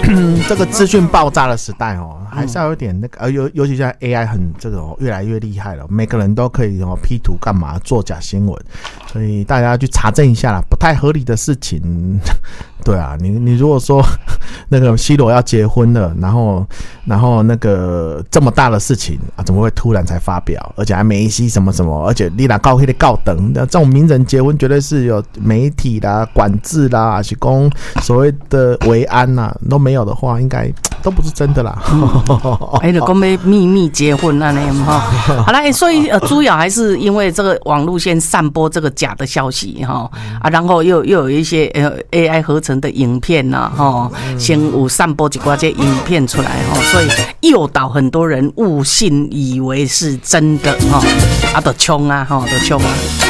这个资讯爆炸的时代哦，还是要有点那个尤其现在 AI 很这个越来越厉害了，每个人都可以P 图干嘛做假新闻，所以大家去查证一下啦，不太合理的事情。对啊，你如果说那个 C 罗要结婚了，然后那个这么大的事情啊，怎么会突然才发表？而且还梅西什么什么，而且你哪高黑的高等，这种名人结婚绝对是有媒体啦、管制啦，还是讲所谓的维安呐都没有的话，应该都不是真的啦。 就讲要秘密结婚啊那样哈。好啦，所以主要还是因为这个网络先散播这个假的消息哈啊，然后又有一些AI 合成的影片呐哈，先有散播几挂这影片出来哈，所以诱导很多人误信以为是真的哈，啊，就冲啊哈，就冲啊。